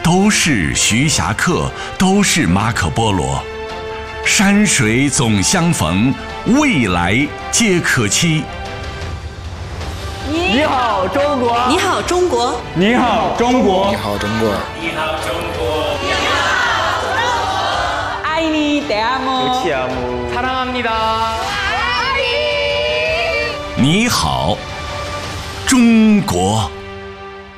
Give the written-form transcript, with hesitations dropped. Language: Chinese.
都是徐霞客，都是马可波罗。山水总相逢，未来皆可期。 你好中国， 你好中国， 你好中国， 你好中国， 你好中国， 你好中国， 爱你대한민국， 사랑합니다。 你好中国。